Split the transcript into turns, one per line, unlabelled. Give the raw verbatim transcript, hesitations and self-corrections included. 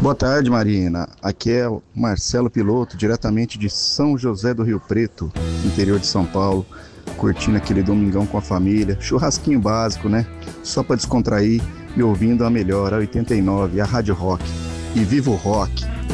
Boa tarde, Marina. Aqui é o Marcelo Piloto, diretamente de São José do Rio Preto, interior de São Paulo, curtindo aquele domingão com a família, churrasquinho básico, né? Só para descontrair e ouvindo a melhor, a oitenta e nove, a Rádio Rock. E viva o rock!